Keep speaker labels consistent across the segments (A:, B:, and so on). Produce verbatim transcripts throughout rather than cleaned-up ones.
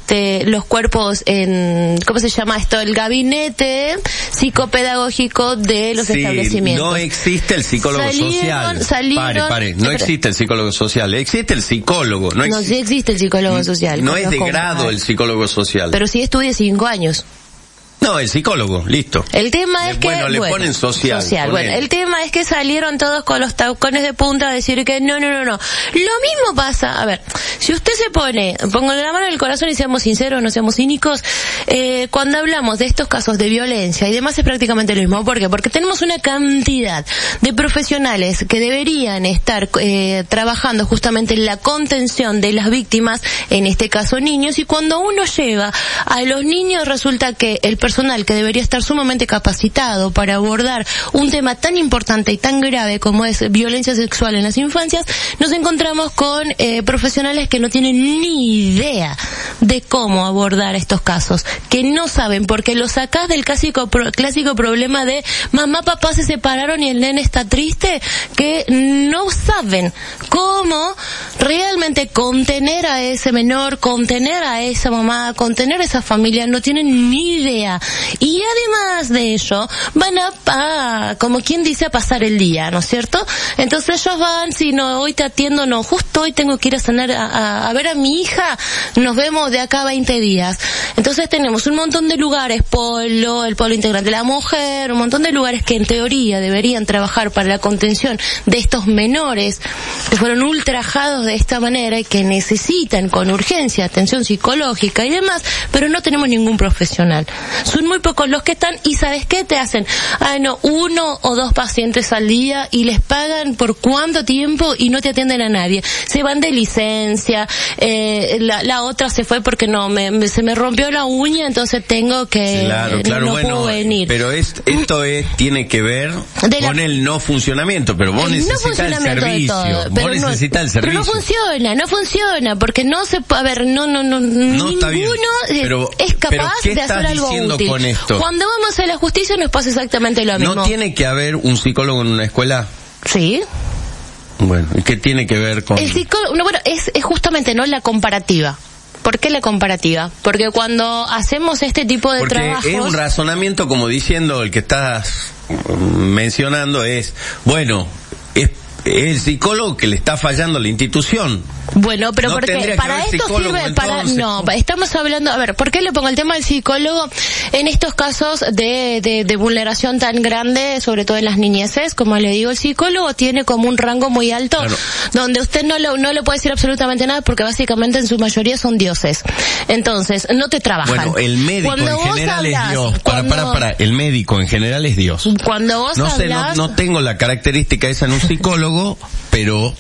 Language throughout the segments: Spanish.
A: este los cuerpos en, ¿cómo se llama esto? El gabinete psicopedagógico de los
B: sí,
A: establecimientos.
B: No existe el psicólogo
A: salieron,
B: social.
A: Salieron,
B: pare, pare, no existe el psicólogo social, existe el psicólogo. No,
A: no
B: existe,
A: sí existe el psicólogo social.
B: No es de grado el psicólogo social.
A: Pero sí estudia cinco años.
B: No, el psicólogo, listo.
A: El tema
B: le,
A: es que...
B: Bueno, le
A: bueno,
B: ponen social.
A: social. Bueno, el tema es que salieron todos con los tacones de punta a decir que no, no, no, no. Lo mismo pasa, a ver, si usted se pone, pongo la mano en el corazón y seamos sinceros, no seamos cínicos, eh, cuando hablamos de estos casos de violencia y demás es prácticamente lo mismo. ¿Por qué? Porque tenemos una cantidad de profesionales que deberían estar eh, trabajando justamente en la contención de las víctimas, en este caso niños, y cuando uno lleva a los niños resulta que el personal que debería estar sumamente capacitado para abordar un tema tan importante y tan grave como es violencia sexual en las infancias, nos encontramos con eh, profesionales que no tienen ni idea de cómo abordar estos casos, que no saben, porque lo sacás del clásico, pro, clásico problema de mamá, papá se separaron y el nene está triste, que no saben cómo realmente contener a ese menor, contener a esa mamá, contener a esa familia, no tienen ni idea. Y además de ello, van a, a, como quien dice, a pasar el día, ¿no es cierto? Entonces ellos van, si no, hoy te atiendo, no, justo hoy tengo que ir a sanar, a, a, a ver a mi hija, nos vemos de acá a veinte días. Entonces tenemos un montón de lugares, polo, el polo integral de la mujer, un montón de lugares que en teoría deberían trabajar para la contención de estos menores que fueron ultrajados de esta manera y que necesitan con urgencia atención psicológica y demás, pero no tenemos ningún profesional. Son muy pocos los que están, y ¿sabes qué? Te hacen, ah, no, uno o dos pacientes al día y les pagan por cuánto tiempo y no te atienden a nadie. Se van de licencia, eh, la, la otra se fue porque no, me, me, se me rompió la uña, entonces tengo que,
B: claro, claro,
A: no, no
B: bueno,
A: puedo venir.
B: Pero es, esto es, tiene que ver la, con el no funcionamiento, pero vos necesitas el servicio, todo, vos necesitas no, el servicio.
A: Pero no funciona, no funciona, porque no se, a ver, no, no, no,
B: no
A: ninguno
B: pero,
A: es capaz
B: pero
A: de hacer algo útil.
B: Con esto?
A: Cuando vamos a la justicia nos pasa exactamente lo mismo.
B: ¿No tiene que haber un psicólogo en una escuela?
A: Sí.
B: Bueno, ¿y qué tiene que ver con...?
A: El psicólogo, no, bueno, es, es justamente, ¿no?, la comparativa. ¿Por qué la comparativa? Porque cuando hacemos este tipo de
B: Porque
A: trabajos...
B: es un razonamiento como diciendo, el que estás mencionando es, bueno, es el psicólogo que le está fallando a la institución.
A: Bueno, pero
B: no
A: porque para esto sirve, para, no, estamos hablando, a ver, ¿por qué le pongo el tema del psicólogo en estos casos de, de, de vulneración tan grande, sobre todo en las niñeces? Como le digo, el psicólogo tiene como un rango muy alto, claro, donde usted no lo, no le puede decir absolutamente nada porque básicamente en su mayoría son dioses. Entonces, no te trabajan.
B: Bueno, el médico
A: cuando
B: en general
A: hablas,
B: es Dios.
A: Cuando,
B: para, para, para, el médico en general es Dios.
A: Cuando vos
B: no
A: hablas...
B: sé, no, no tengo la característica esa en un psicólogo, pero...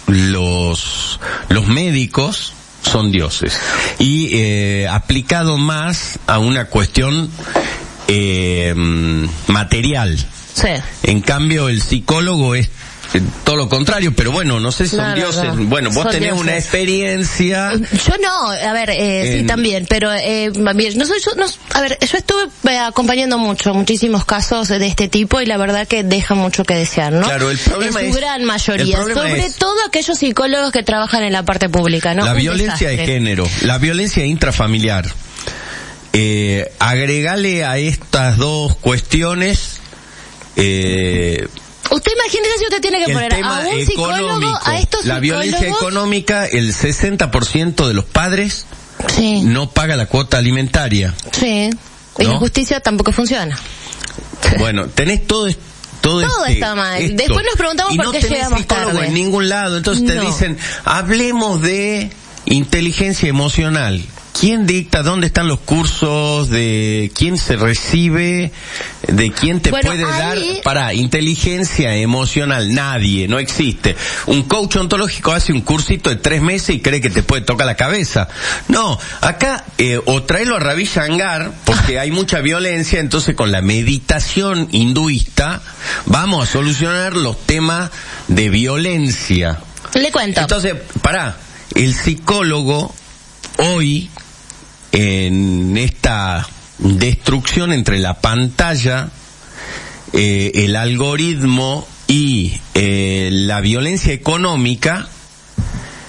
B: los los médicos son dioses y eh, aplicado más a una cuestión eh, material.
A: Sí.
B: En cambio el psicólogo es todo lo contrario, pero bueno, no sé si son
A: no,
B: dioses.
A: No, no.
B: Bueno, vos
A: son
B: tenés
A: dioses.
B: Una experiencia.
A: Yo no, a ver, eh, en... sí también, pero eh, bien, no soy yo, no, a ver, yo estuve eh, acompañando mucho, muchísimos casos de este tipo y la verdad que deja mucho que desear, ¿no?
B: Claro, el problema
A: en su
B: es,
A: gran mayoría, sobre
B: es,
A: todo aquellos psicólogos que trabajan en la parte pública, ¿no?
B: La
A: Un
B: violencia
A: desastre.
B: de género, la violencia intrafamiliar. Eh, agregale a estas dos cuestiones. Eh,
A: Usted imagínese si usted tiene que poner a un psicólogo, a estos
B: la
A: psicólogos...
B: violencia económica, el sesenta por ciento de los padres
A: sí.
B: no paga la cuota alimentaria.
A: Sí, y
B: ¿no?
A: la justicia tampoco funciona.
B: Bueno, tenés todo esto. Todo,
A: todo
B: este,
A: está mal.
B: Esto.
A: Después nos preguntamos
B: y
A: por
B: no
A: qué llegamos tarde.
B: No tenés psicólogo en ningún lado, entonces
A: no.
B: te dicen, hablemos de inteligencia emocional. ¿Quién dicta? ¿Dónde están los cursos? ¿De quién se recibe? ¿De quién te
A: bueno,
B: puede
A: ahí...
B: dar para inteligencia emocional? Nadie, no existe. Un coach ontológico hace un cursito de tres meses y cree que te puede tocar la cabeza. No, acá eh, o tráelo a Ravi Shankar porque hay mucha violencia, entonces con la meditación hinduista vamos a solucionar los temas de violencia.
A: Le cuento.
B: Entonces, pará, el psicólogo hoy en esta destrucción entre la pantalla, eh, el algoritmo y eh, la violencia económica,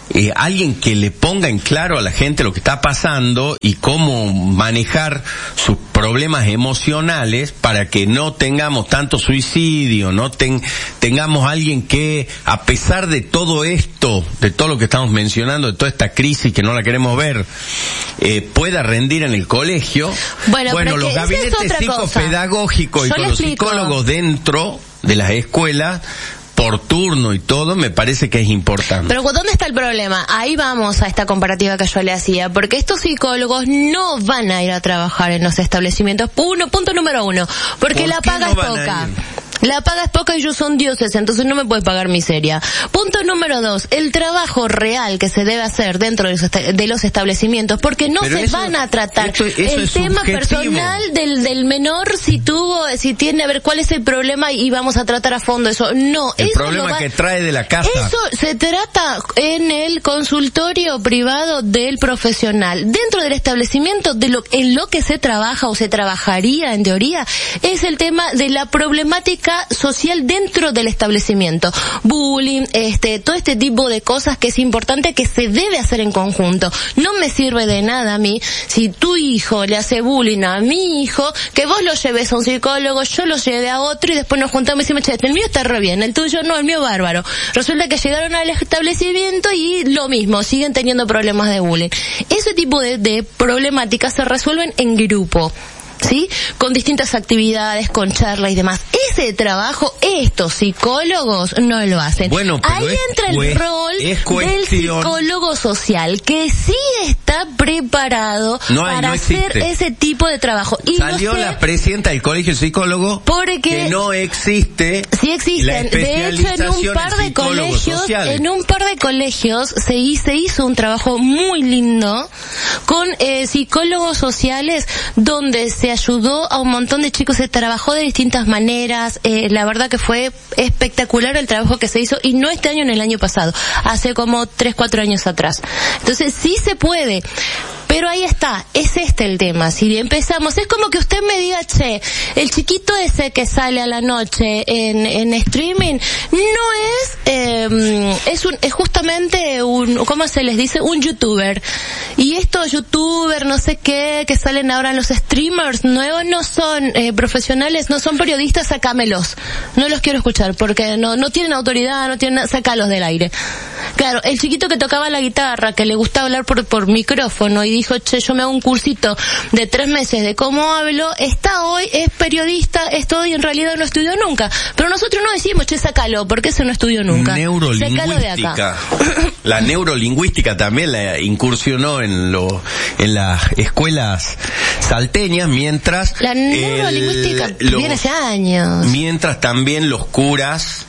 B: eh, alguien que le ponga en claro a la gente lo que está pasando y cómo manejar sus problemas emocionales para que no tengamos tanto suicidio, no ten, tengamos alguien que, a pesar de todo esto, de todo lo que estamos mencionando, de toda esta crisis que no la queremos ver, eh, pueda rendir en el colegio.
A: Bueno,
B: bueno los gabinetes
A: es
B: psicopedagógicos y con los psicólogos dentro de las escuelas, por turno y todo, me parece que es importante.
A: Pero ¿dónde está el problema? Ahí vamos a esta comparativa que yo le hacía, porque estos psicólogos no van a ir a trabajar en los establecimientos. Uno, punto número uno, porque la paga es poca. La paga es poca y ellos son dioses, entonces no me puedes pagar miseria. Punto número dos, el trabajo real que se debe hacer dentro de los establecimientos, porque no Pero se eso, van a tratar esto, eso el tema subjetivo. personal del, del menor, si tuvo, si tiene, a ver cuál es el problema y vamos a tratar a fondo eso. No,
B: el
A: eso
B: problema
A: va,
B: que trae de la casa.
A: Eso se trata en el consultorio privado del profesional. Dentro del establecimiento, de lo, en lo que se trabaja o se trabajaría en teoría, es el tema de la problemática social dentro del establecimiento, bullying, este, todo este tipo de cosas que es importante que se debe hacer en conjunto. No me sirve de nada a mí si tu hijo le hace bullying a mi hijo, que vos lo lleves a un psicólogo, yo lo lleve a otro y después nos juntamos y decimos, che, el mío está re bien, el tuyo no, el mío bárbaro. Resulta que llegaron al establecimiento y lo mismo, siguen teniendo problemas de bullying. Ese tipo de, de problemáticas se resuelven en grupo, ¿sí? Con distintas actividades, con charlas y demás. Ese trabajo, estos psicólogos no lo hacen.
B: Bueno, pero
A: ahí
B: es,
A: entra el rol del psicólogo social, que sí está preparado
B: no hay,
A: para
B: no
A: hacer ese tipo de trabajo. Y
B: salió
A: no sé,
B: la presidenta del colegio de psicólogos
A: porque
B: que no existe.
A: Sí existen. De hecho, en un par de colegios, sociales. en un par de colegios se, se hizo un trabajo muy lindo con eh, psicólogos sociales donde se ayudó a un montón de chicos, se trabajó de distintas maneras, eh, la verdad que fue espectacular el trabajo que se hizo, y no este año, en el año pasado, hace como tres, cuatro años atrás. Entonces sí se puede, pero ahí está, es este el tema. Si empezamos, es como que usted me diga, che, el chiquito ese que sale a la noche en, en streaming, no es, eh, es un, es justamente un, ¿cómo se les dice? Un youtuber. Y estos youtubers, no sé qué, que salen ahora en los streamers nuevos, no son eh, profesionales, no son periodistas, sácamelos. No los quiero escuchar, porque no, no tienen autoridad, no tienen nada, sácalos del aire. Claro, el chiquito que tocaba la guitarra, que le gustaba hablar por, por micrófono y dijo, che, yo me hago un cursito de tres meses de cómo hablo, está hoy, es periodista, estoy, en realidad no estudió nunca. Pero nosotros no decimos, che, sácalo, porque ese no estudió nunca.
B: Neurolingüística. La neurolingüística también la incursionó en lo, en las escuelas salteñas, mientras...
A: La neurolingüística
B: el,
A: viene hace años.
B: Mientras también los curas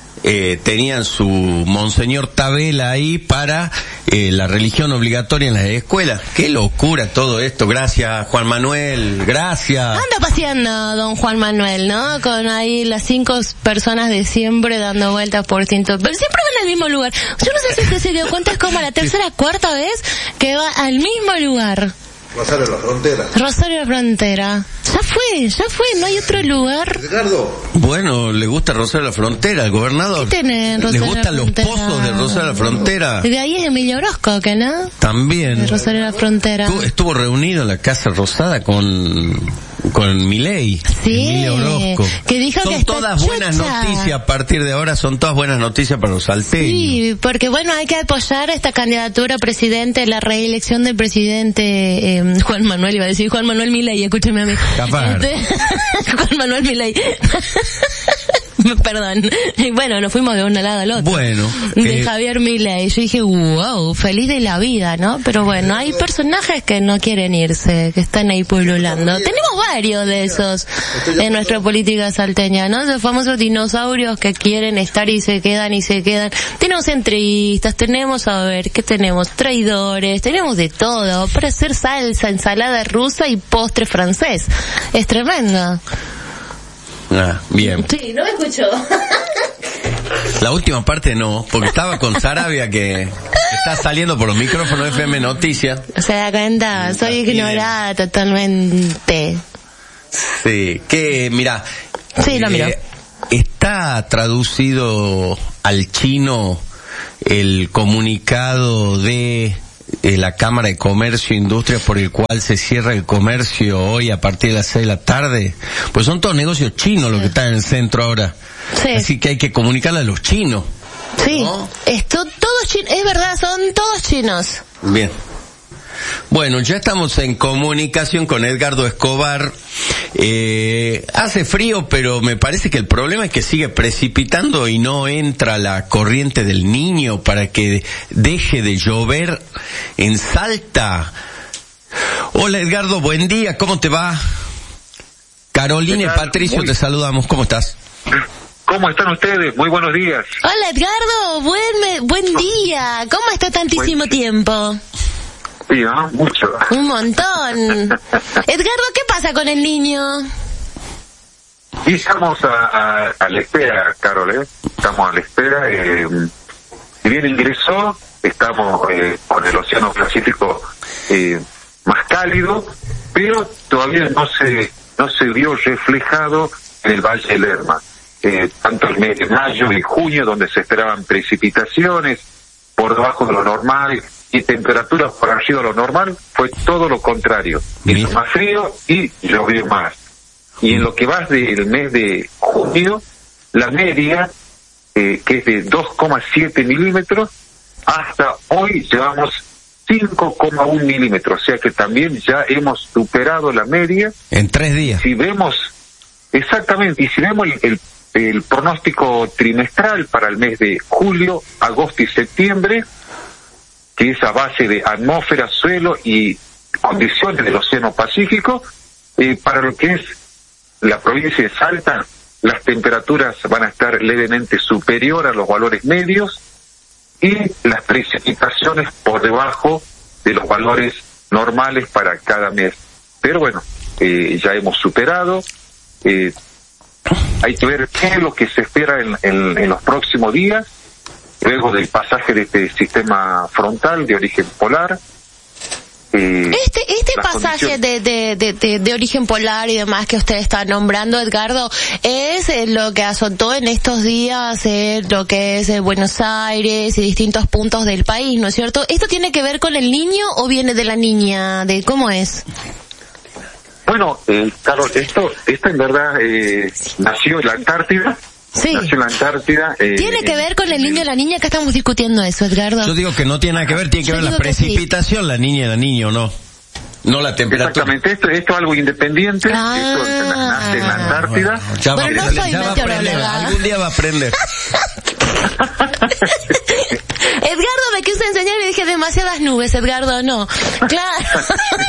B: Eh, tenían su Monseñor Tabela ahí para eh, la religión obligatoria en las escuelas. Qué locura todo esto. Gracias, Juan Manuel, gracias.
A: Anda paseando don Juan Manuel, ¿no? Con ahí las cinco personas de siempre dando vueltas por distintos, pero siempre van al mismo lugar. Yo no sé si usted se dio cuenta, es como la tercera, cuarta vez que va al mismo lugar.
C: Rosario de la Frontera.
A: Rosario de la Frontera. Ya fue, ya fue, no hay otro lugar.
C: Ricardo.
B: Bueno, le gusta Rosario de la Frontera, el gobernador.
A: ¿Qué tiene Rosario?
B: Le gustan los pozos de Rosario de la Frontera.
A: De ahí es Emilio Orozco, ¿que no?
B: También.
A: De Rosario de la Frontera.
B: Estuvo, estuvo reunido en la Casa Rosada con con Milei.
A: Sí.
B: Emilio Orozco.
A: Que dijo
B: son
A: que está
B: todas buenas
A: chucha.
B: noticias a partir de ahora, son todas buenas noticias para los salteños.
A: Sí, porque bueno, hay que apoyar esta candidatura a presidente, la reelección del presidente eh, Juan Manuel, iba a decir Juan Manuel Milei, escúcheme a mí. Este, Juan Manuel Milei. Perdón. Y bueno, nos fuimos de un lado al otro.
B: Bueno.
A: De
B: eh,
A: Javier Milei. Yo dije, wow, feliz de la vida, ¿no? Pero bueno, hay personajes que no quieren irse, que están ahí pululando. Tenemos varios de esos en nuestra política salteña, ¿no? Los famosos dinosaurios que quieren estar y se quedan y se quedan. Tenemos entrevistas, tenemos, a ver, ¿qué tenemos? Traidores, tenemos de todo para hacer salsa, ensalada rusa y postre francés. Es tremendo.
B: Ah, bien.
A: Sí, no me escuchó.
B: La última parte no, porque estaba con Sarabia que está saliendo por los micrófonos de F M Noticias.
A: Se da cuenta, soy ignorada totalmente.
B: Sí, que mira.
A: Sí, lo miro.
B: Eh, está traducido al chino el comunicado de eh, la Cámara de Comercio e Industria por el cual se cierra el comercio hoy a partir de las seis de la tarde? Pues son todos negocios chinos los que están en el centro ahora. Sí. Así que hay que comunicarle a los chinos.
A: Sí,
B: ¿no?
A: Esto, todos chinos, es verdad, son todos chinos.
B: Bien. Bueno, ya estamos en comunicación con Edgardo Escobar. Eh, hace frío, pero me parece que el problema es que sigue precipitando y no entra la corriente del Niño para que deje de llover en Salta. Hola Edgardo, buen día, ¿cómo te va? Carolina y Patricio, muy... te saludamos, ¿cómo estás?
C: ¿Cómo están ustedes? Muy buenos días.
A: Hola Edgardo, buen, buen día. ¿Cómo está tantísimo buen... tiempo?
C: Sí, ¿no? Mucho.
A: Un montón. Edgardo, ¿qué pasa con el niño?
C: Y estamos a, a, a la espera, Carol, ¿eh? Estamos a la espera. Eh, si bien ingresó, estamos eh, con el Océano Pacífico eh, más cálido, pero todavía no se no se vio reflejado en el Valle del Lerma. Eh, tanto el mes de mayo y junio, donde se esperaban precipitaciones por debajo de lo normal y temperaturas por arriba de lo normal, fue todo lo contrario. Hizo más frío y llovió más. Y en lo que va del mes de junio, la media, eh, que es de dos coma siete milímetros, hasta hoy llevamos cinco coma uno milímetros, o sea que también ya hemos superado la media.
B: En tres días.
C: Si vemos, exactamente, y si vemos el, el, el pronóstico trimestral para el mes de julio, agosto y septiembre, que es a base de atmósfera, suelo y condiciones del Océano Pacífico, eh, para lo que es la provincia de Salta, las temperaturas van a estar levemente superior a los valores medios y las precipitaciones por debajo de los valores normales para cada mes. Pero bueno, eh, ya hemos superado. Eh, hay que ver qué es lo que se espera en, en, en los próximos días, luego del pasaje de este sistema frontal de origen polar. Eh,
A: este este pasaje de, de, de, de, de origen polar y demás que usted está nombrando, Edgardo, es eh, lo que azotó en estos días eh, lo que es eh, Buenos Aires y distintos puntos del país, ¿no es cierto? ¿Esto tiene que ver con el niño o viene de la niña? ¿De cómo es?
C: Bueno, eh, Carlos, esto, esto en verdad eh, nació en la Antártida.
A: Sí.
C: Nació en la Antártida. Eh,
A: ¿Tiene que ver con el niño y la niña? Que estamos discutiendo eso, Edgardo.
B: Yo digo que no tiene nada que ver, tiene que Yo ver la precipitación, sí. La niña y la niña, ¿o no? No la temperatura.
C: Exactamente, esto, esto es algo independiente, ah, esto nace en la Antártida.
B: Bueno, ya bueno, va, no soy ya va a aprender, algún día va a aprender.
A: Edgardo, me quiso enseñar y dije demasiadas nubes, Edgardo, no. Claro.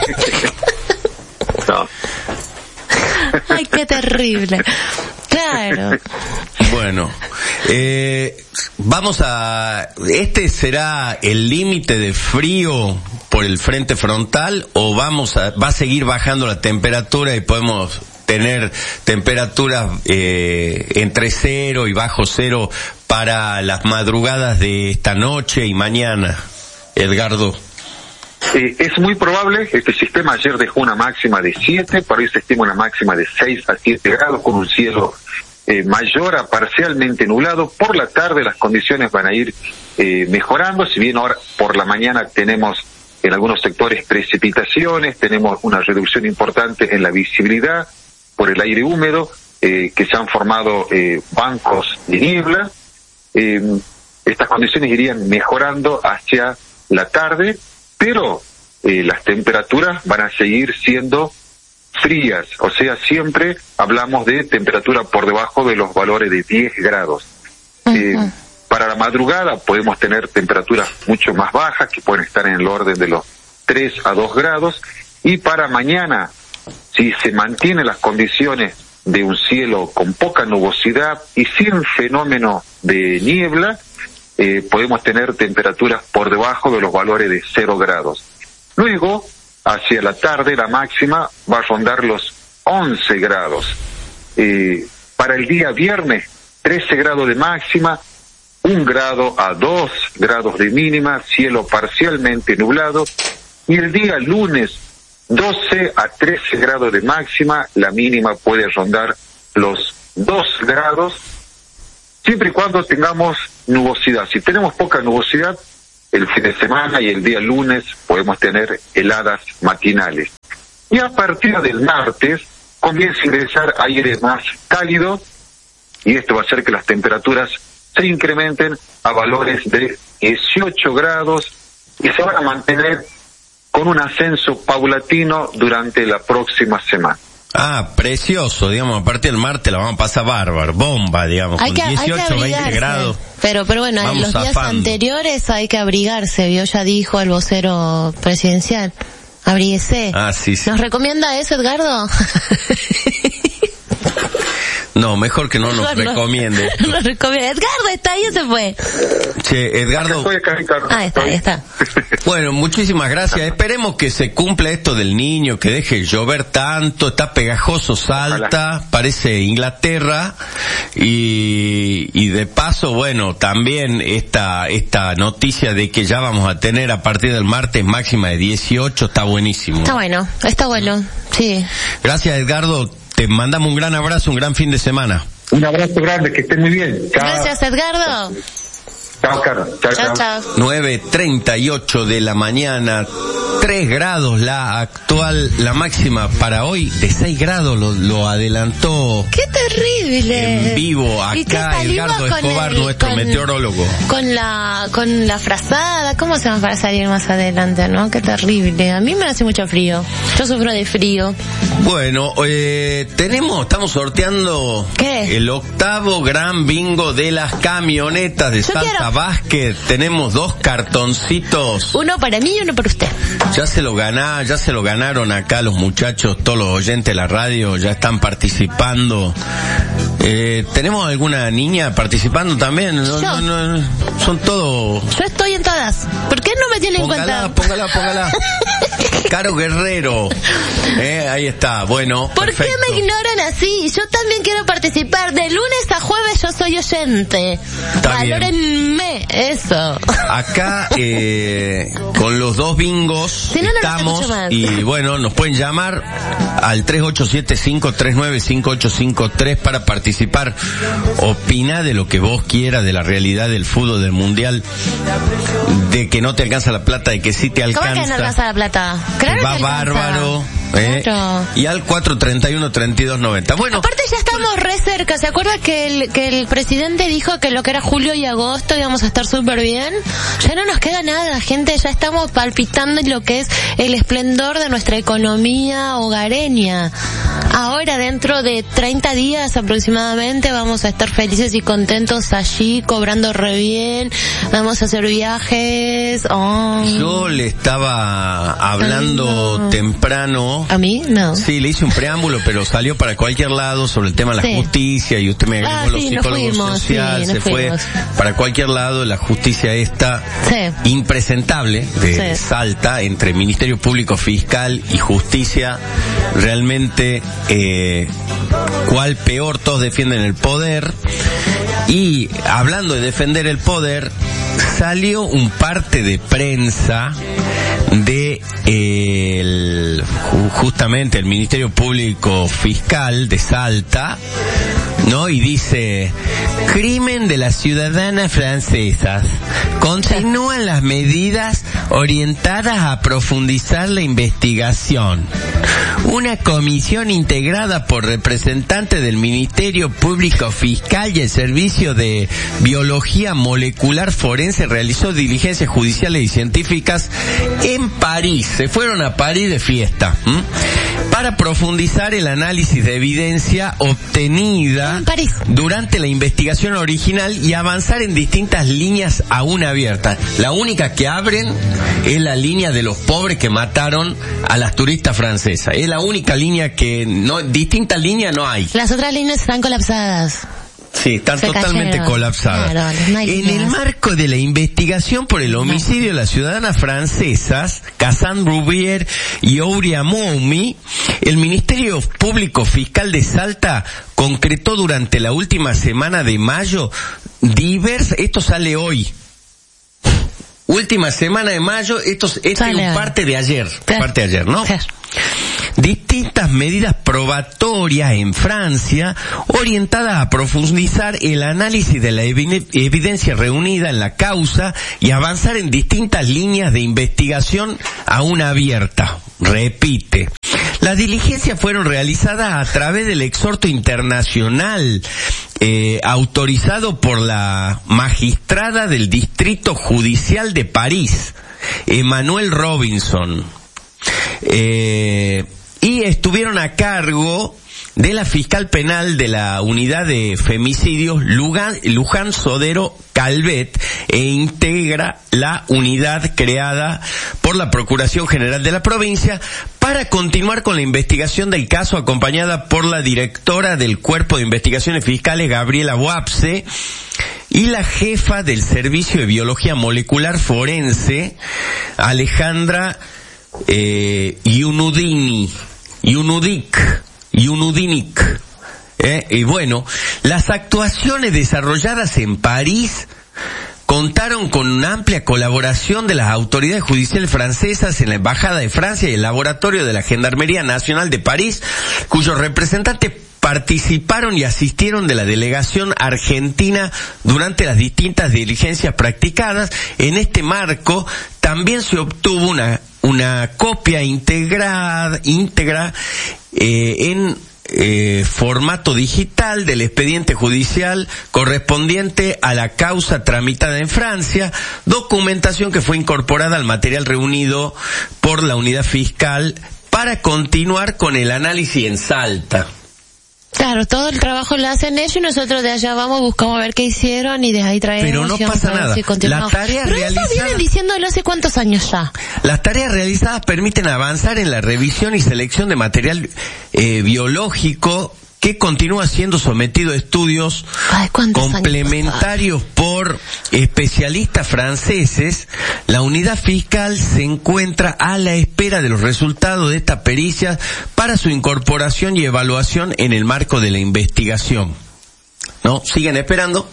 C: No.
A: Ay, qué terrible. Claro.
B: Bueno, eh, vamos a... ¿Este será el límite de frío por el frente frontal o vamos a va a seguir bajando la temperatura y podemos tener temperaturas eh, entre cero y bajo cero para las madrugadas de esta noche y mañana, Edgardo?
C: Eh, es muy probable. Este sistema ayer dejó una máxima de siete, por hoy se estima una máxima de seis a siete grados con un cielo eh, mayor a parcialmente nublado. Por la tarde las condiciones van a ir eh, mejorando, si bien ahora por la mañana tenemos en algunos sectores precipitaciones, tenemos una reducción importante en la visibilidad por el aire húmedo, eh, que se han formado eh, bancos de niebla. Eh, estas condiciones irían mejorando hacia la tarde, pero eh, las temperaturas van a seguir siendo frías, o sea, siempre hablamos de temperatura por debajo de los valores de diez grados. Uh-huh. Eh, para la madrugada podemos tener temperaturas mucho más bajas, que pueden estar en el orden de los tres a dos grados, y para mañana, si se mantienen las condiciones de un cielo con poca nubosidad y sin fenómeno de niebla, Eh, podemos tener temperaturas por debajo de los valores de cero grados. Luego, hacia la tarde, la máxima va a rondar los once grados. Eh, para el día viernes, trece grados de máxima, un grado a dos grados de mínima, cielo parcialmente nublado. Y el día lunes, doce a trece grados de máxima, la mínima puede rondar los dos grados. siempre y cuando tengamos nubosidad. Si tenemos poca nubosidad, el fin de semana y el día lunes podemos tener heladas matinales. Y a partir del martes comienza a ingresar aire más cálido y esto va a hacer que las temperaturas se incrementen a valores de dieciocho grados y se van a mantener con un ascenso paulatino durante la próxima semana.
B: Ah, precioso, digamos, a partir del martes la vamos a pasar bárbaro, bomba, digamos,
A: hay
B: con
A: que,
B: dieciocho, veinte grados.
A: Pero, pero bueno, en los días zafando. anteriores hay que abrigarse, vio, ya dijo el vocero presidencial. Abríguese.
B: Ah, sí, sí.
A: ¿Nos recomienda eso, Edgardo?
B: No, mejor que no nos
A: mejor
B: recomiende.
A: No nos recomienda. Edgardo, ¿está ahí o se fue?
B: Che, Edgardo.
C: Ah,
A: está, ahí está.
B: Bueno, muchísimas gracias. Esperemos que se cumpla esto del niño, que deje de llover tanto, está pegajoso, Salta, parece Inglaterra, y, y de paso, bueno, también esta, esta noticia de que ya vamos a tener a partir del martes máxima de dieciocho, está buenísimo.
A: Está bueno, está bueno, sí.
B: Gracias, Edgardo. Te mandamos un gran abrazo, un gran fin de semana.
C: Un abrazo grande, que estén muy bien. Chao.
A: Gracias, Edgardo.
C: Chao, Carlos. Chao, chao.
A: chao.
B: nueve treinta y ocho de la mañana, tres grados la actual, la máxima para hoy de seis grados, lo, lo adelantó.
A: ¡Qué terrible!
B: En vivo, acá Edgardo Escobar, el, nuestro con, meteorólogo.
A: Con la, con la frazada, ¿cómo se va para salir más adelante, no? ¡Qué terrible! A mí me hace mucho frío. Yo sufro de frío.
B: Bueno, eh, tenemos, estamos sorteando
A: ¿Qué?
B: el octavo gran bingo de las camionetas de Yo Salta quiero... Basket. Tenemos dos cartoncitos.
A: Uno para mí y uno para usted.
B: Ya se lo ganá, ya se lo ganaron acá los muchachos, todos los oyentes de la radio, ya están participando. Eh, ¿tenemos alguna niña participando también? No,
A: Yo.
B: no, no, son todos.
A: Yo estoy en todas. ¿Por qué no me tienen en cuenta?
B: Póngala, póngala, póngala. Caro Guerrero. Eh, ahí está, bueno.
A: ¿Por
B: perfecto.
A: qué me ignoran así? Yo también quiero participar. De lunes a jueves yo soy oyente. Valórenme eso.
B: Acá, eh, con los dos bingos
A: si no,
B: estamos,
A: no
B: y bueno, nos pueden llamar al tres ocho siete cinco tres nueve cinco ocho cinco tres para participar. Opina de lo que vos quieras, de la realidad del fútbol, del mundial, de que no te alcanza la plata, de que sí te alcanza.
A: ¿Cómo que no alcanza la plata? Claro
B: va
A: que
B: bárbaro. ¿Eh?
A: Claro.
B: Y al cuatro treinta y uno treinta y dos noventa. Bueno,
A: aparte ya estamos re cerca. ¿Se acuerda que el, que el presidente dijo que lo que era julio y agosto íbamos a estar súper bien? Ya no nos queda nada, gente. Ya estamos palpitando en lo que es el esplendor de nuestra economía hogareña. Ahora, dentro de treinta días aproximadamente, vamos a estar felices y contentos allí, cobrando re bien. Vamos a hacer viajes. Oh.
B: Yo le estaba hablando no. temprano.
A: ¿A mí? No.
B: Sí, le hice un preámbulo, pero salió para cualquier lado sobre el tema de la sí. justicia, y usted me agregó
A: ah,
B: los
A: sí,
B: psicólogos
A: fuimos,
B: sociales,
A: sí,
B: se fue
A: fuimos.
B: para cualquier lado. La justicia esta
A: sí.
B: impresentable de sí. Salta, entre Ministerio Público Fiscal y Justicia, realmente eh, cuál peor, todos defienden el poder. Y hablando de defender el poder, salió un parte de prensa de eh, el, justamente el Ministerio Público Fiscal de Salta, ¿no? Y dice: crimen de las ciudadanas francesas. Continúan las medidas orientadas a profundizar la investigación. Una comisión integrada por representantes del Ministerio Público Fiscal y el Servicio de Biología Molecular Forense realizó diligencias judiciales y científicas en París. Se fueron a París de fiesta, ¿m? para profundizar el análisis de evidencia obtenida durante la investigación original y avanzar en distintas líneas aún abiertas. La única que abren es la línea de los pobres que mataron a las turistas francesas. Es la única línea que no, distintas líneas no hay.
A: Las otras líneas están colapsadas.
B: Sí, están
A: Se
B: totalmente
A: cayeron.
B: colapsadas.
A: Claro, no hay
B: en
A: líneas.
B: el marco de la investigación por el homicidio de las ciudadanas francesas, Cassandre Rouvier y Auria Moumi, el Ministerio Público Fiscal de Salta concretó durante la última semana de mayo diversas, esto sale hoy, última semana de mayo, esto, esto es un parte de ayer,
A: claro.
B: parte de ayer, ¿no?
A: Claro.
B: distintas medidas probatorias en Francia orientadas a profundizar el análisis de la evidencia reunida en la causa y avanzar en distintas líneas de investigación aún abiertas. Repite. Las diligencias fueron realizadas a través del exhorto internacional eh, autorizado por la magistrada del Distrito Judicial de París, Emmanuel Robinson, eh, y estuvieron a cargo de la fiscal penal de la unidad de femicidios Lugan, Luján Sodero Calvet, e integra la unidad creada por la Procuración General de la provincia para continuar con la investigación del caso, acompañada por la directora del Cuerpo de Investigaciones Fiscales, Gabriela Boapse, y la jefa del Servicio de Biología Molecular Forense, Alejandra eh, Yunudini, Yunudik, Yunudinic. Eh, y bueno, las actuaciones desarrolladas en París contaron con una amplia colaboración de las autoridades judiciales francesas en la Embajada de Francia y el Laboratorio de la Gendarmería Nacional de París, cuyos representantes participaron y asistieron de la delegación argentina durante las distintas diligencias practicadas. En este marco también se obtuvo una una copia integrada íntegra eh, en eh, formato digital del expediente judicial correspondiente a la causa tramitada en Francia, documentación que fue incorporada al material reunido por la unidad fiscal para continuar con el análisis en Salta.
A: Claro, todo el trabajo lo hacen ellos y nosotros de allá vamos, buscamos a ver qué hicieron y desde ahí traemos.
B: Pero no pasa nada. Si las tareas
A: Pero
B: realizadas,
A: eso vienen diciéndolo hace cuántos años ya.
B: Las tareas realizadas permiten avanzar en la revisión y selección de material eh, biológico que continúa siendo sometido a estudios
A: Ay,
B: complementarios por especialistas franceses. La unidad fiscal se encuentra a la espera de los resultados de esta pericia para su incorporación y evaluación en el marco de la investigación. ¿No? Siguen esperando.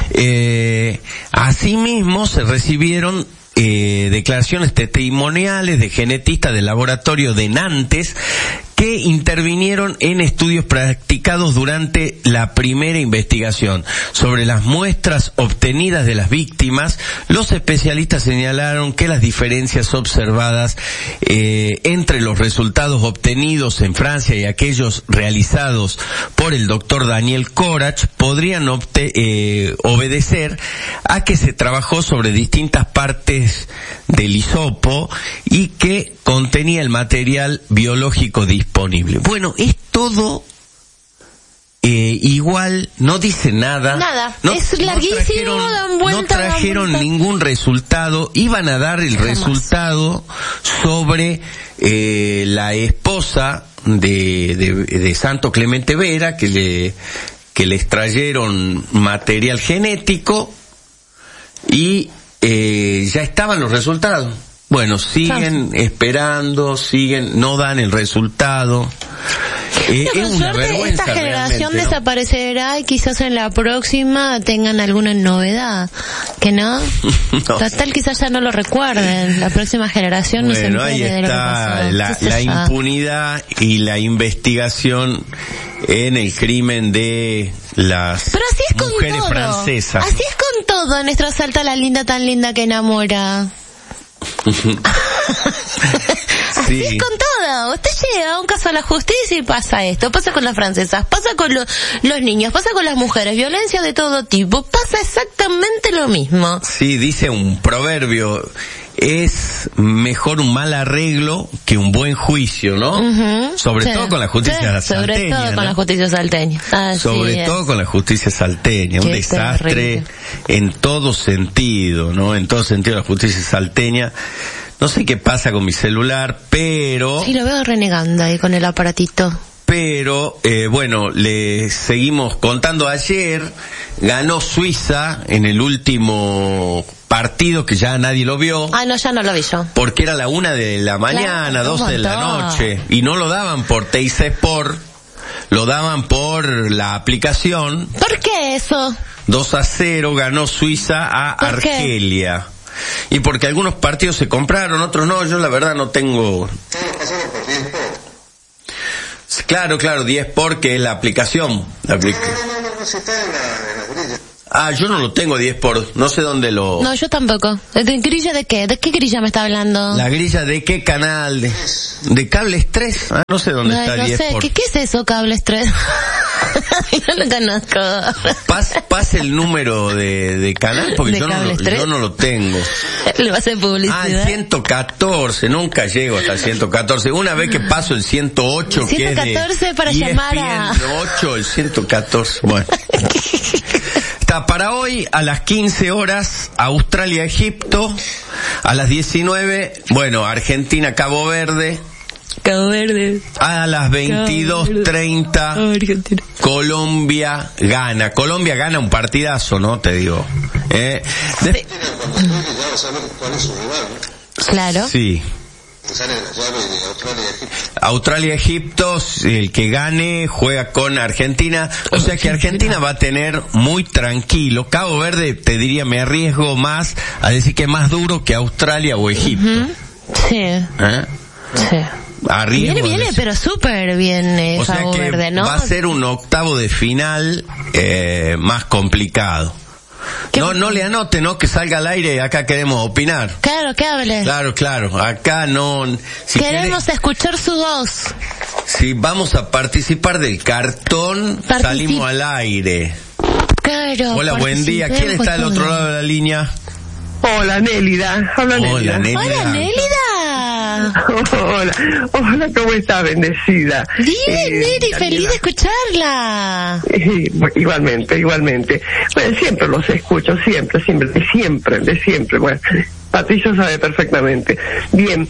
B: Eh, asimismo, se recibieron eh, declaraciones testimoniales de genetistas del laboratorio de Nantes que intervinieron en estudios practicados durante la primera investigación. Sobre las muestras obtenidas de las víctimas, los especialistas señalaron que las diferencias observadas eh, entre los resultados obtenidos en Francia y aquellos realizados por el doctor Daniel Corach podrían obte, eh, obedecer a que se trabajó sobre distintas partes del hisopo y que contenía el material biológico disponible. Bueno, es todo eh, igual, no dice nada.
A: Nada,
B: no,
A: es larguísimo,
B: no trajeron,
A: dan vuelta,
B: no trajeron
A: dan vuelta.
B: ningún resultado. Iban a dar el Jamás. resultado sobre eh, la esposa de, de, de Santo Clemente Vera, que le, que le extrayeron material genético y eh, ya estaban los resultados. Bueno, siguen claro. esperando, siguen, no dan el resultado. Eh,
A: no,
B: es una
A: suerte,
B: vergüenza
A: esta generación
B: ¿no?
A: desaparecerá y quizás en la próxima tengan alguna novedad, ¿que no? no. Total, quizás ya no lo recuerden, la próxima generación
B: bueno,
A: no se entere de lo que pasó.
B: La, la impunidad y la investigación en el crimen de las
A: Pero así es
B: mujeres
A: con todo.
B: francesas.
A: Así es con todo, nuestra Salta la linda tan linda que enamora. Así sí. es con todo. Usted llega a un caso a la justicia y pasa esto, pasa con las francesas, pasa con lo, los niños, pasa con las mujeres, violencia de todo tipo, pasa exactamente lo mismo.
B: Sí, dice un proverbio, es mejor un mal arreglo que un buen juicio, ¿no? Uh-huh. Sobre sí. todo con la justicia
A: sí,
B: salteña.
A: Sobre todo
B: ¿no?
A: con la justicia salteña. Así
B: sobre
A: es.
B: todo con la justicia salteña. Qué un desastre terrible. En todo sentido, ¿no? En todo sentido la justicia salteña. No sé qué pasa con mi celular, pero...
A: Sí, lo veo renegando ahí con el aparatito.
B: Pero, eh, bueno, le seguimos contando. Ayer ganó Suiza en el último partido que ya nadie lo vio.
A: Ah, no, ya no lo vi yo.
B: Porque era la una de la mañana, claro, doce de la noche. Y no lo daban por T I C Sport, lo daban por la aplicación.
A: ¿Por qué eso?
B: dos a cero ganó Suiza a Argelia. ¿Qué? Y porque algunos partidos se compraron, otros no, yo la verdad no tengo... Claro, claro, diez por, que es la aplicación. La aplica...
D: No, no, no, no, si está en la, en la grilla.
B: Ah, yo no lo tengo diez por, no sé dónde lo...
A: No, yo tampoco. ¿De grilla de qué? ¿De qué grilla me está hablando?
B: La grilla de qué canal, de, de Cables tres, ah, no sé dónde
A: Ay,
B: está
A: no
B: diez
A: sé,
B: por.
A: ¿qué, ¿qué es eso, Cables tres? Yo no conozco.
B: Pas, pase el número de, de canal, porque
A: ¿De
B: yo no, lo, yo no lo tengo.
A: Le va a hacer publicidad.
B: Ah, el ciento catorce, nunca llego hasta el ciento catorce. Una vez que paso el ciento ocho,
A: ciento catorce
B: que es de
A: para llamar a...
B: ocho, el ciento catorce, bueno. Está para hoy a las quince horas, Australia-Egipto, a las diecinueve, bueno, Argentina-Cabo Verde,
A: Cabo Verde.
B: a las veintidós treinta, Colombia gana. Colombia gana un partidazo, ¿no? Te digo. Eh, de...
A: Claro.
B: Sí. Australia-Egipto, el que gane juega con Argentina, o sea que Argentina va a tener muy tranquilo. Cabo Verde, te diría, me arriesgo más a decir que es más duro que Australia o Egipto.
A: Uh-huh. Sí.
B: ¿Eh?
A: Sí.
B: Arriesgo
A: Viene, viene, pero súper bien eh,
B: o sea
A: Cabo
B: que
A: Verde, ¿no?
B: va a ser un octavo de final eh, más complicado. No, no le anote, ¿no? Que salga al aire, acá queremos opinar.
A: Claro, que hable.
B: Claro, claro, acá no... Si
A: queremos
B: quiere,
A: escuchar su voz.
B: Si vamos a participar del cartón, Particip- salimos al aire.
A: Claro.
B: Hola, buen día. ¿Quién está al otro lado de la línea?
E: Hola, Nélida. Hola,
B: Hola,
E: Nélida.
B: Nélida.
A: Hola, Nélida.
E: Hola, hola, ¿cómo está? Bendecida.
A: Bien,
E: eh,
A: Neri, feliz de escucharla.
E: Eh, igualmente, igualmente. Bueno, siempre los escucho, siempre, siempre, de siempre, de siempre. Bueno, Patricio sabe perfectamente. Bien,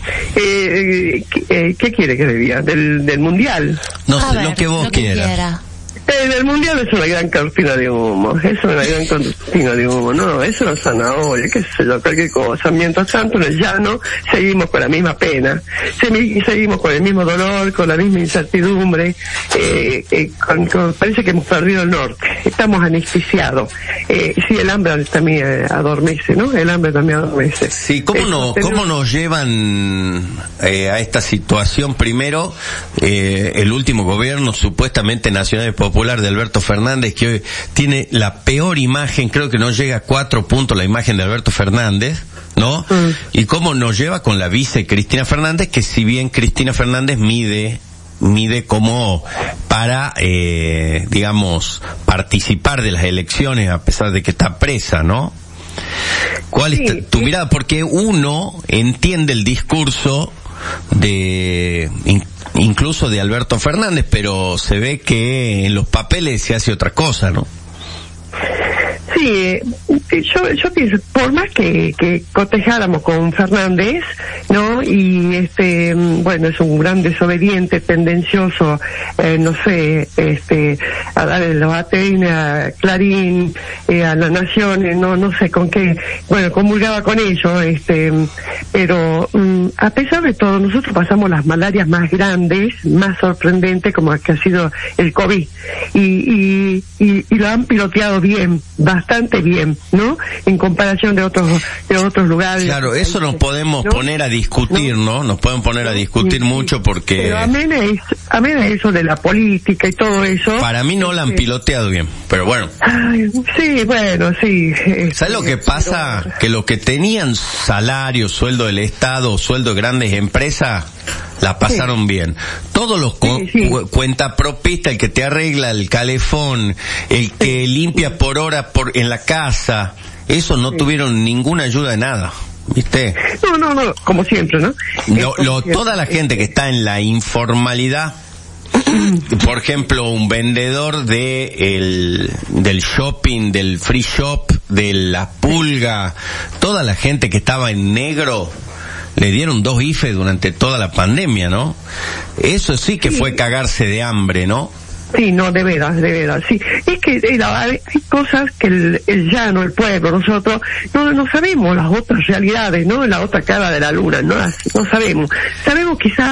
E: eh, eh, ¿qué quiere que le diga? ¿Del, del Mundial?
B: No
A: A
B: sé,
A: ver,
B: lo que vos
A: lo que
B: quieras.
A: quiera.
E: Eh, el mundial es una gran cortina de humo, es una gran cortina de humo, no, es una zanahoria, qué sé yo, cualquier cosa. Mientras tanto, en el llano, seguimos con la misma pena, seguimos con el mismo dolor, con la misma incertidumbre, eh, eh, con, con, parece que hemos perdido el norte, estamos anestesiados. Eh, sí, el hambre también adormece, ¿no? El hambre también adormece.
B: Sí, ¿cómo, no, ¿cómo nos llevan eh, a esta situación? Primero, eh, el último gobierno supuestamente nacional popular de Alberto Fernández, que hoy tiene la peor imagen, creo que no llega a cuatro puntos la imagen de Alberto Fernández, ¿no? Mm. Y cómo nos lleva con la vice Cristina Fernández, que si bien Cristina Fernández mide mide como para, eh, digamos, participar de las elecciones a pesar de que está presa, ¿no? ¿Cuál sí, es tu sí. mirada? Porque uno entiende el discurso de incluso de Alberto Fernández, pero se ve que en los papeles se hace otra cosa, ¿no?
E: Sí, yo, yo pienso, por más que, que cotejáramos con Fernández, ¿no? Y este, bueno, es un gran desobediente, tendencioso, eh, no sé, este, a darle los A T N, a Clarín, eh, a La Nación, eh, no, no sé con qué, bueno, comulgaba con ellos, este, pero um, a pesar de todo, nosotros pasamos las malarias más grandes, más sorprendentes, como que ha sido el COVID, y, y, y, y lo han piloteado bien, bastante bien, ¿no? En comparación de otros de otros lugares.
B: Claro, eso nos podemos ¿no? poner a discutir, ¿no? ¿no? Nos pueden poner a discutir sí, mucho porque...
E: Pero amén a, eso, amén a eso de la política y todo eso...
B: Para mí no la han piloteado bien, pero bueno.
E: Ay, sí, bueno, sí.
B: ¿Sabes lo que pasa? Pero... Que los que tenían salario, sueldo del Estado, sueldo de grandes empresas, la pasaron sí. bien. Todos los cu sí, sí. cu cuentapropistas, el que te arregla el calefón, el que sí. limpia por hora por en la casa, esos no sí. tuvieron ninguna ayuda de nada, ¿viste?
E: No, no, no, como siempre, ¿no?
B: Lo, lo, toda la gente que está en la informalidad, por ejemplo, un vendedor de el, del shopping, del free shop, de la pulga, toda la gente que estaba en negro, le dieron dos I F E durante toda la pandemia, ¿no? Eso sí que sí. fue cagarse de hambre, ¿no?
E: Sí, no, de veras, de veras, sí. Es que eh, hay cosas que el, el llano, el pueblo, nosotros, no, no sabemos las otras realidades, ¿no? La otra cara de la luna, no, no sabemos. Sabemos quizás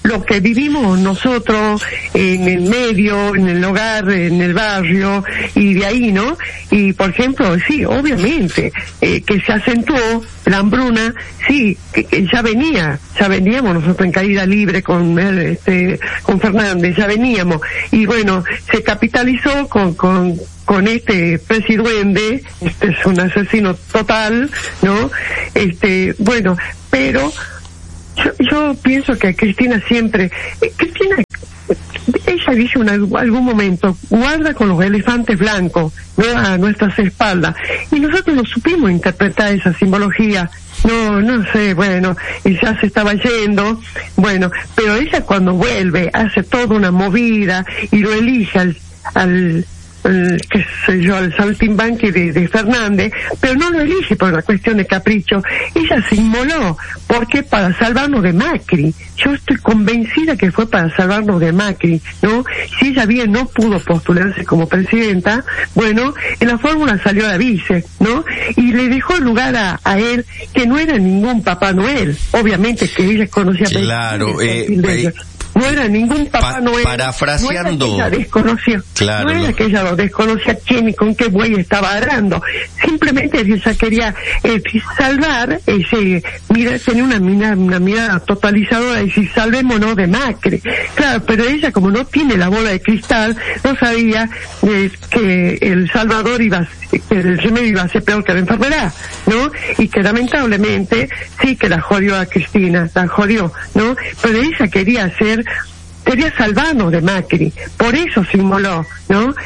E: lo que vivimos nosotros en el medio, en el hogar, en el barrio, y de ahí, ¿no? Y, por ejemplo, sí, obviamente, eh, que se acentuó la hambruna, sí, que, que ya venía, ya veníamos nosotros en caída libre con él, este, con Fernández, ya veníamos, y bueno, se capitalizó con, con, con este presidente, este es un asesino total, ¿no? Este, bueno, pero yo, yo pienso que Cristina siempre, eh, Cristina, ella dice en algún momento, guarda con los elefantes blancos, ¿no? A nuestras espaldas, y nosotros no supimos interpretar esa simbología. No, no sé, bueno, y ya se estaba yendo, bueno, pero ella cuando vuelve hace toda una movida y lo elige al, al el, qué sé yo, al saltimbanqui de, de Fernández, pero no lo elige por una cuestión de capricho. Ella se inmoló, porque para salvarnos de Macri. Yo estoy convencida que fue para salvarnos de Macri, ¿no? Si ella bien no pudo postularse como presidenta, bueno, en la fórmula salió la vice, ¿no? Y le dejó lugar a, a él, que no era ningún Papá Noel, obviamente que ella conocía.
B: Claro, eh, eh,
E: no era ningún Papá
B: pa
E: Noel.
B: Parafraseando.
E: No era que ella desconocía.
B: Claro,
E: no era
B: no.
E: que ella lo desconocía quién y con qué buey estaba arando. Simplemente ella quería eh, salvar ese, mira, tenía una mirada, una mirada totalizadora y decir, salvémonos de Macri. Claro, pero ella como no tiene la bola de cristal, no sabía eh, que el Salvador iba a, que el remedio iba a ser peor que la enfermedad, ¿no? Y que lamentablemente sí que la jodió a Cristina, la jodió, ¿no? Pero ella quería hacer, quería salvarnos de Macri, por eso se inmoló, ¿no?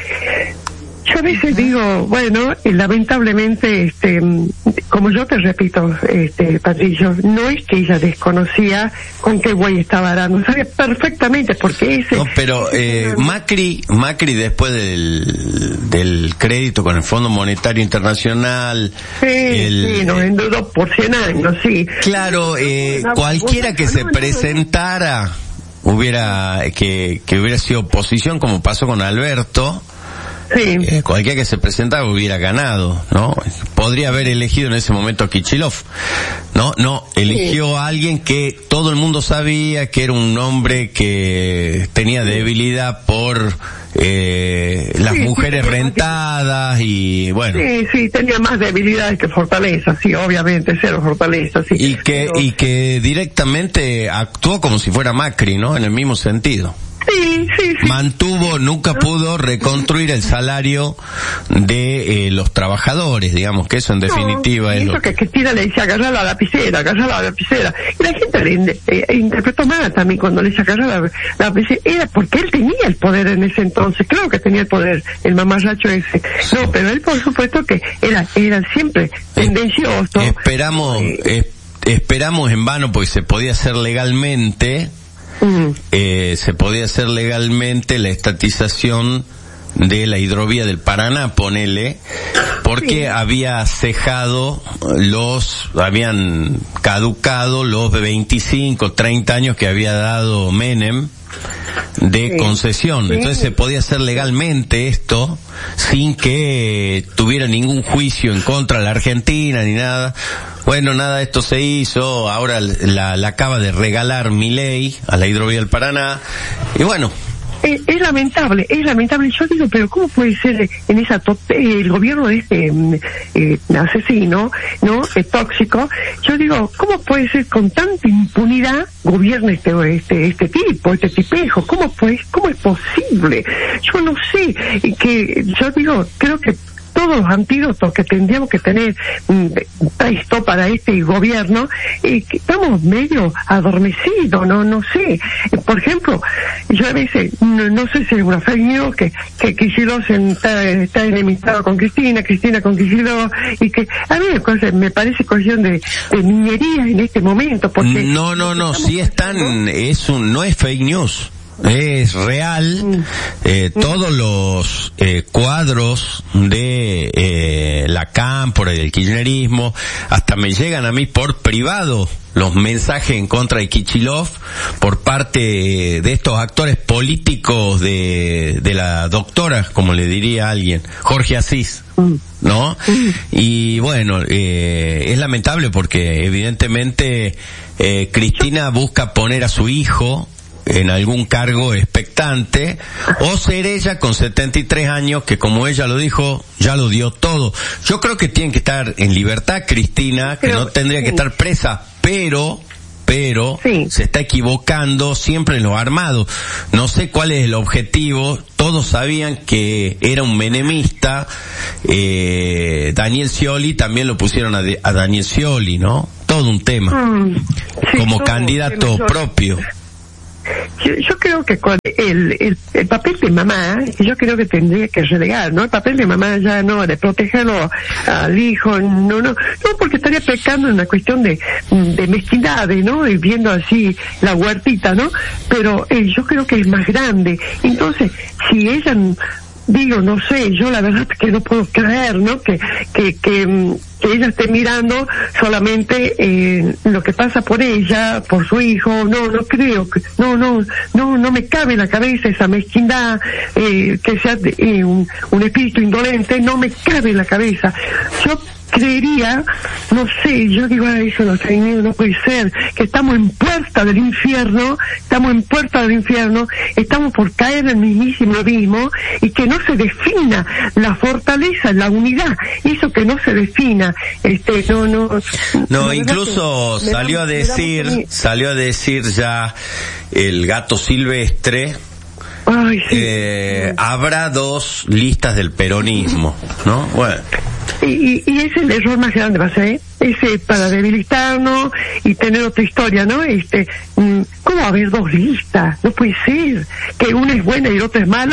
E: Yo a veces digo, bueno, y lamentablemente, este, como yo te repito, este, Patricio, no es que ella desconocía con qué güey estaba arando, sabía perfectamente, porque ese...
B: No, pero eh, Macri, Macri después del, del crédito con el Fondo Monetario Internacional...
E: Sí,
B: el,
E: sí, nos endeudó por cien años, sí.
B: Claro, eh, cualquiera que se presentara hubiera, que, que hubiera sido oposición, como pasó con Alberto...
E: Sí.
B: Eh, cualquiera que se presentara hubiera ganado, ¿no? Podría haber elegido en ese momento a Kicillof, ¿no? No, eligió sí. a alguien que todo el mundo sabía que era un hombre que tenía debilidad por eh, las sí, mujeres sí, rentadas y bueno.
E: Sí, sí, tenía más debilidades que fortaleza, sí, obviamente, cero fortaleza, sí.
B: Y que, pero... y que directamente actuó como si fuera Macri, ¿no? En el mismo sentido.
E: Sí, sí, sí.
B: Mantuvo, nunca pudo reconstruir el salario de eh, los trabajadores, digamos, que eso en definitiva
E: no,
B: es
E: eso
B: lo
E: que... que Cristina le decía agarrar la lapicera, agarrar la lapicera, y la gente le eh, interpretó mal también cuando le decía agarrar la, la lapicera, era porque él tenía el poder en ese entonces, claro que tenía el poder, el mamarracho ese, no, pero él por supuesto que era, era siempre tendencioso.
B: Eh, esperamos, eh, eh, esperamos en vano porque se podía hacer legalmente, Uh-huh. Eh, se podía hacer legalmente la estatización de la hidrovía del Paraná, ponele, porque sí. había cejado los, habían caducado los veinticinco, treinta años que había dado Menem de sí. concesión. Sí. Entonces se podía hacer legalmente esto sin que tuviera ningún juicio en contra de la Argentina ni nada. Bueno, nada de esto se hizo, ahora la, la acaba de regalar Milei a la hidrovía del Paraná, y bueno.
E: Es, es lamentable, es lamentable. Yo digo, pero ¿cómo puede ser en esa to el gobierno de este eh, asesino, no, eh, tóxico? Yo digo, ¿cómo puede ser con tanta impunidad gobierna este este este tipo, este tipejo? ¿Cómo puede, cómo es posible? Yo no sé, que yo digo, creo que todos los antídotos que tendríamos que tener esto para este gobierno, eh, que estamos medio adormecidos, no no sé. Por ejemplo, yo a veces, no, no sé si es una fake news, que, que Kicillof está, está enemistado con Cristina, Cristina con Kicillof, y que a mí me, me parece cuestión de, de niñería en este momento, porque...
B: No, no, no, sí están, es un, no es fake news. Es real, eh, todos los eh, cuadros de eh, la cámpora y del kirchnerismo, hasta me llegan a mí por privado los mensajes en contra de Kicillof por parte de estos actores políticos de, de la doctora, como le diría alguien, Jorge Asís, ¿no? Y bueno, eh, es lamentable porque evidentemente eh, Cristina busca poner a su hijo en algún cargo expectante, o ser ella con setenta y tres años que, como ella lo dijo, ya lo dio todo. Yo creo que tiene que estar en libertad Cristina, que pero, no tendría sí. que estar presa, pero pero sí. se está equivocando siempre en los armados. No sé cuál es el objetivo. Todos sabían que era un menemista. Eh, Daniel Scioli, también lo pusieron a, de, a Daniel Scioli, ¿no? Todo un tema. Mm, sí, como candidato propio.
E: Yo, yo creo que con el, el, el papel de mamá, yo creo que tendría que relegar, ¿no? El papel de mamá ya no, de protegerlo al hijo, no, no, no, porque estaría pecando en una cuestión de, de mezquindades, ¿no? Y viendo así la huertita, ¿no? Pero eh, yo creo que es más grande. Entonces, si ella, digo, no sé, yo la verdad es que no puedo creer, ¿no? Que, que, que, que ella esté mirando solamente eh, lo que pasa por ella, por su hijo. No, no creo que, no, no, no, no me cabe en la cabeza esa mezquindad, eh, que sea eh, un, un espíritu indolente, no me cabe en la cabeza. Yo creería, no sé, yo digo, ah, eso no, no puede ser, que estamos en puerta del infierno, estamos en puerta del infierno, estamos por caer en el mismísimo abismo, y que no se defina la fortaleza, la unidad, eso que no se defina, este, no, no.
B: No, incluso salió da, a decir, salió a decir ya el Gato Silvestre, Ay, sí. eh, habrá dos listas del peronismo, ¿no? Bueno.
E: Y, y, y ese es el error más grande, va a ser, ese para debilitarnos y tener otra historia, ¿no? Este, ¿cómo haber dos listas? No puede ser, que una es buena y la otra es mala.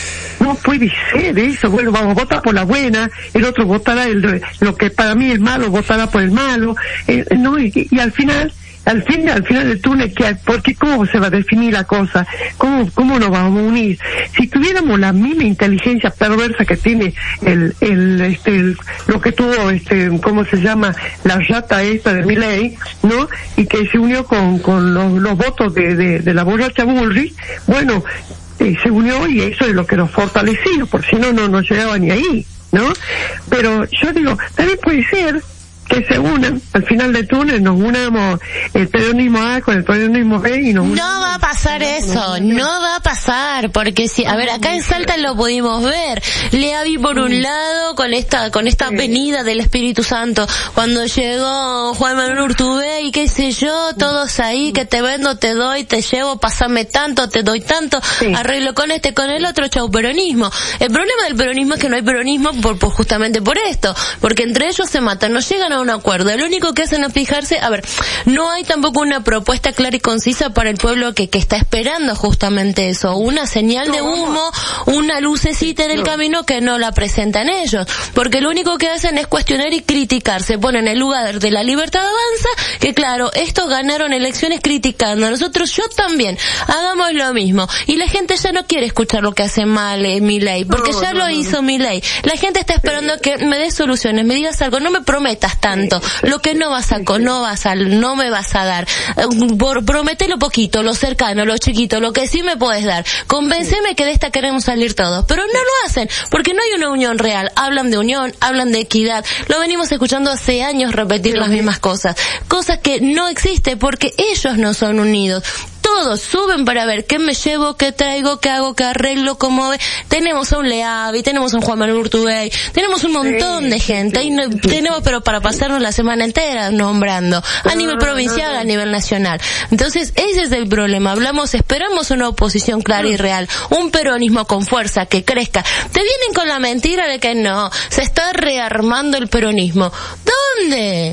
E: No puede ser eso. Bueno, vamos a votar por la buena, el otro votará el, lo que para mí es malo, votará por el malo, eh, no, y, y al final, al fin, al final del túnel, ¿qué? Porque ¿cómo se va a definir la cosa? ¿Cómo, cómo nos vamos a unir? Si tuviéramos la misma inteligencia perversa que tiene el, el, este, el, lo que tuvo, este, ¿cómo se llama? La rata esta de Milei, ¿no? Y que se unió con, con los, los votos de, de, de la borracha Bullrich, bueno, eh, se unió y eso es lo que nos fortaleció, porque si no, no nos llegaba ni ahí, ¿no? Pero yo digo, también puede ser que se unan, al final del túnel nos unamos el peronismo A con el peronismo B y nos unamos.
A: No va a pasar eso, no va a pasar, porque si, a ver, acá en Salta lo pudimos ver, Leavi por un lado con esta, con esta venida del Espíritu Santo, cuando llegó Juan Manuel Urtubey y qué sé yo, todos ahí, que te vendo, te doy, te llevo, pasame tanto, te doy tanto, sí. arreglo con este, con el otro, chau peronismo. El problema del peronismo es que no hay peronismo por, por justamente por esto, porque entre ellos se matan, no llegan a un acuerdo. Lo único que hacen es fijarse, a ver, no hay tampoco una propuesta clara y concisa para el pueblo que, que está esperando justamente eso, una señal no, de humo, una lucecita en el no. camino que no la presentan ellos, porque lo único que hacen es cuestionar y criticar, se ponen en el lugar de la Libertad Avanza, que claro, estos ganaron elecciones criticando, nosotros yo también, hagamos lo mismo, y la gente ya no quiere escuchar lo que hace mal eh, Milei, porque no, ya no, lo no, hizo no. Milei, la gente está esperando que me des soluciones, me digas algo, no me prometas tanto, lo que no vas a, no vas a, no me vas a dar, por prometelo poquito, lo cercano, lo chiquito, lo que sí me puedes dar, convénceme que de esta queremos salir todos, pero no lo hacen, porque no hay una unión real, hablan de unión, hablan de equidad, lo venimos escuchando hace años repetir las mismas cosas, cosas que no existen porque ellos no son unidos. Todos suben para ver qué me llevo, qué traigo, qué hago, qué arreglo, cómo ve. Tenemos a un Leavi, tenemos a un Juan Manuel Urtubey, tenemos un montón sí, de gente, y no, tenemos pero para pasarnos la semana entera nombrando, a nivel provincial, a nivel nacional. Entonces, ese es el problema. Hablamos, esperamos una oposición clara y real, un peronismo con fuerza, que crezca. Te vienen con la mentira de que no, se está rearmando el peronismo. ¿Dónde?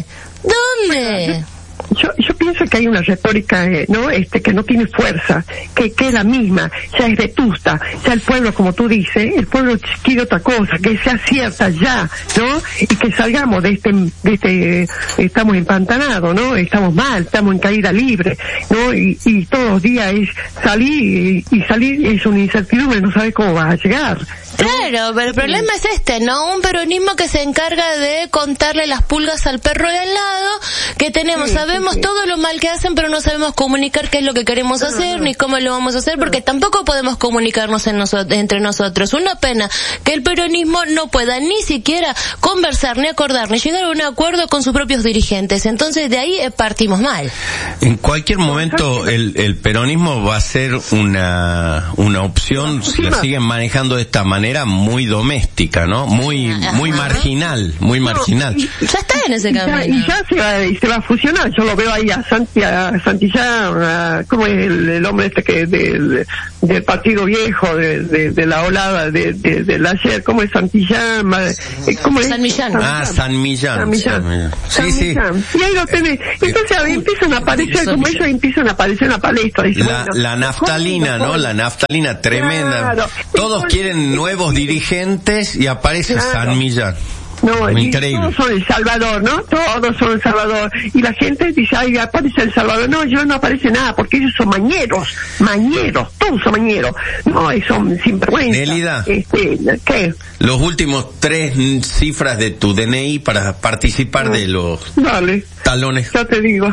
A: ¿Dónde?
E: Yo, yo pienso que hay una retórica, eh, ¿no? Este, que no tiene fuerza, que, que es la misma, ya es vetusta, ya el pueblo, como tú dices, el pueblo quiere otra cosa, que sea cierta ya, ¿no? Y que salgamos de este, de este, eh, estamos empantanados, ¿no? Estamos mal, estamos en caída libre, ¿no? Y, y todos los días es salir, y, y salir es una incertidumbre, no sabes cómo vas a llegar.
A: Claro, pero el problema es este, ¿no? Un peronismo que se encarga de contarle las pulgas al perro de al lado, que tenemos, sabemos sabemos todo lo mal que hacen, pero no sabemos comunicar qué es lo que queremos
E: no,
A: hacer,
E: no.
A: ni cómo lo vamos a hacer, porque tampoco podemos comunicarnos en noso- entre nosotros. Una pena que el peronismo no pueda ni siquiera conversar, ni acordar, ni llegar a un acuerdo con sus propios dirigentes. Entonces, de ahí eh, partimos mal.
B: En cualquier momento el, el peronismo va a ser una una opción, si la siguen manejando de esta manera, muy doméstica, ¿no? Muy muy marginal, muy marginal.
A: Ya está en ese
E: Y ya,
A: camino.
E: y ya se va, y se va a fusionar. Yo lo veo ahí a, Santi, a Santillán, a, ¿cómo es el, el hombre este que del, del partido viejo, de, de, de la olada de, de, del ayer? ¿Cómo es Santillán? Ma- eh, ¿Cómo es?
A: San Millán.
B: Ah, San Millán.
E: San Millán.
B: San Millán.
E: San
B: Sí, sí.
E: Millán. Y ahí lo tenés. Entonces ahí empiezan a aparecer,
A: San
E: como
A: Millán.
E: ellos empiezan a aparecer en la palestra. Dice,
B: La,
E: bueno,
B: la naftalina,
E: mejor,
B: ¿no? La naftalina tremenda.
E: Claro.
B: Todos
E: Entonces,
B: quieren nuevos dirigentes y aparece
E: Claro.
B: San Millán.
E: No, y
B: Increíble.
E: todos son El Salvador, ¿no? Todos son El Salvador. Y la gente dice, ay, aparece El Salvador. No, yo no aparece nada, porque ellos son mañeros, mañeros, todos son mañeros. No, y son sinvergüenza.
B: Nélida.
E: Este, ¿qué?
B: Los últimos tres cifras de tu D N I para participar de los
E: Dale,
B: talones.
E: ya te digo.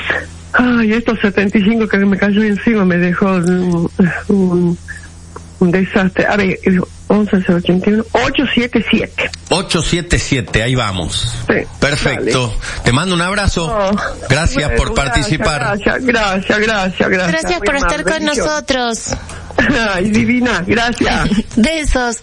E: Ay, estos setenta y cinco que me cayó encima me dejó un, un, un desastre. A ver, once cero ochenta y uno, ochocientos setenta y siete.
B: ochocientos setenta y siete, ahí vamos.
E: Sí,
B: Perfecto. Te mando un abrazo.
E: Oh,
B: Gracias
E: bueno,
B: por participar.
E: Gracias, gracias, gracias, gracias.
A: Gracias por
E: Muy
A: estar
E: amable,
A: con
E: bendiciones.
A: nosotros.
E: Ay, divina, gracias.
A: Besos.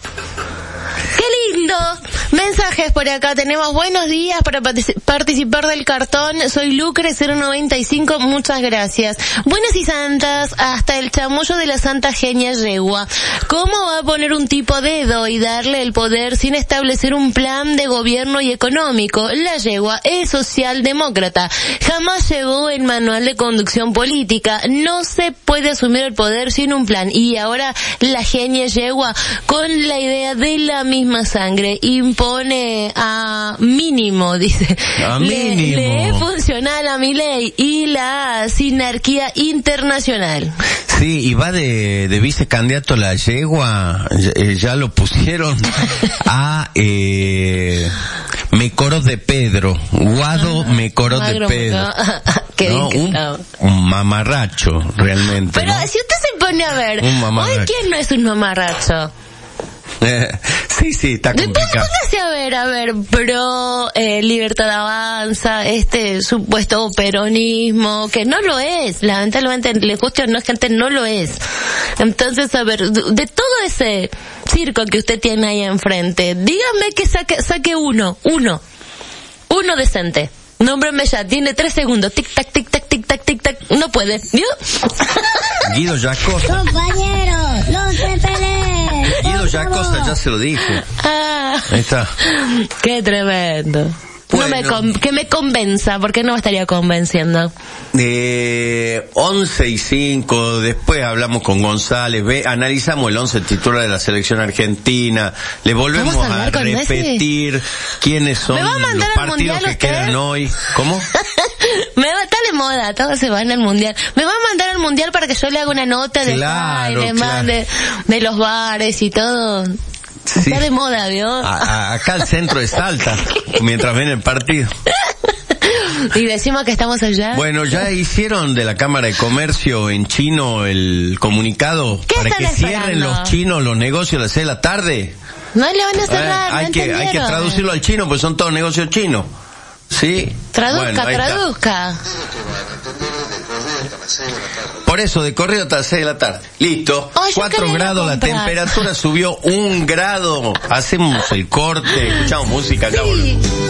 A: ¡Qué lindo! Mensajes por acá. Tenemos buenos días para partici- participar del cartón. Soy Lucre cero noventa y cinco. Muchas gracias. Buenas y santas. Hasta el chamullo de la Santa Genia Yegua. ¿Cómo va a poner un tipo dedo y darle el poder sin establecer un plan de gobierno y económico? La Yegua es socialdemócrata. Jamás llevó el manual de conducción política. No se puede asumir el poder sin un plan. Y ahora la Genia Yegua, con la idea de la misma sangre, impone a mínimo, dice.
B: A
A: Le,
B: mínimo.
A: le es funcional a mi ley y la sinarquía internacional.
B: Sí, y va de, de vicecandidato la yegua, ya, eh, ya lo pusieron a eh, Mecoros de Pedro, Guado Mecoros de
A: Magro,
B: Pedro.
A: Qué
B: No,
A: bien que
B: un,
A: estaba.
B: un mamarracho, realmente.
A: Pero
B: ¿no?
A: si usted se pone a ver,
B: Un mamarracho.
A: hoy quién no es un mamarracho.
B: Sí, sí, está complicado.
A: Póngase a ver, a ver, pro eh, Libertad Avanza, este supuesto peronismo, que no lo es, lamentablemente, le guste o no, gente, no lo es. Entonces, a ver, de, de todo ese circo que usted tiene ahí enfrente, dígame que saque, saque uno, uno, uno decente. Nómbrame ya, tiene tres segundos, tic tac, tic tac, tic tac, tic tac, no puede, ¿vio?
B: Guido Yacosta.
F: Compañeros, no se peleen.
B: Guido Yacosta ya se lo dije.
A: Ah,
B: Ahí está.
A: qué tremendo. No me
B: Bueno.
A: con, que me convenza, porque no me estaría convenciendo.
B: Eh, once y cinco, después hablamos con González, ve, analizamos el once titular de la selección argentina, le volvemos
A: ¿Vamos a
B: a,
A: hablar con
B: repetir quiénes son
A: ¿Me va a
B: los
A: mandar al
B: partidos
A: Mundial
B: que
A: usted?
B: quedan hoy. ¿Cómo?
A: Me va, está de moda, todos se van al mundial. Me va a mandar al mundial para que yo le haga una nota de
B: Claro,
A: le
B: claro.
A: mande de los bares y todo.
B: Sí.
A: Está de moda, ¿vio?
B: A- a- acá al centro de Salta, mientras ven el partido.
A: Y decimos que estamos allá.
B: Bueno, ya hicieron de la Cámara de Comercio en chino el comunicado
A: ¿Qué
B: para
A: están
B: que cierren
A: esperando?
B: los chinos los negocios a las seis de la tarde.
A: No le van a
B: Eh,
A: cerrar,
B: hay
A: ¿no
B: que hay que
A: entendieron?
B: traducirlo al chino, pues son todos negocios chinos. ¿Sí?
A: Traduzca,
B: Bueno, ahí está.
A: traduzca.
B: Por eso, de corrido hasta las seis de la tarde. Listo.
A: Oh, yo
B: Cuatro
A: quería
B: grados, la
A: comprar.
B: temperatura subió un grado. Hacemos el corte, escuchamos música, acá volvemos.
A: Sí.